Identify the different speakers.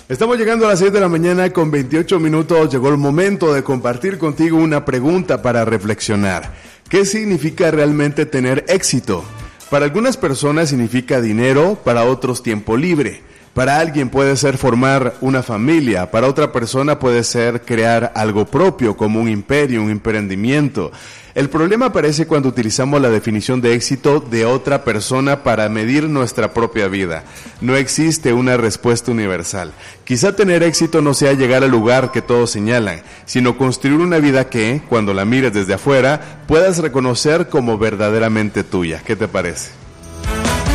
Speaker 1: Estamos llegando a las 6 de la mañana con 28 minutos. Llegó el momento de compartir contigo una pregunta para reflexionar. ¿Qué significa realmente tener éxito? Para algunas personas significa dinero, para otros tiempo libre. Para alguien puede ser formar una familia, para otra persona puede ser crear algo propio, como un imperio, un emprendimiento. El problema aparece cuando utilizamos la definición de éxito de otra persona para medir nuestra propia vida. No existe una respuesta universal. Quizá tener éxito no sea llegar al lugar que todos señalan, sino construir una vida que, cuando la mires desde afuera, puedas reconocer como verdaderamente tuya. ¿Qué te parece?